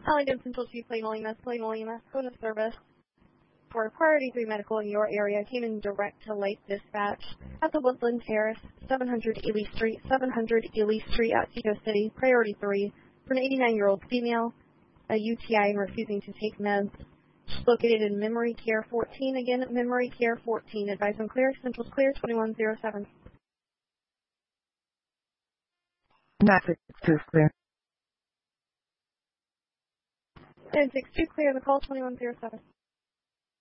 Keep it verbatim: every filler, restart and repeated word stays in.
Allington Central Chief, Plain Williams, Plain Williams, phone of service for Priority three Medical in your area came in direct to late dispatch at the Woodland Terrace, seven hundred Ely Street, seven hundred Ely Street at Chico City, Priority three, for an eighty-nine-year-old female, a U T I and refusing to take meds. She's located in Memory Care fourteen, again, Memory Care fourteen. Advise on clear, Central's clear, twenty-one oh seven. nine six two clear. nine six two clear, the call, twenty-one oh seven.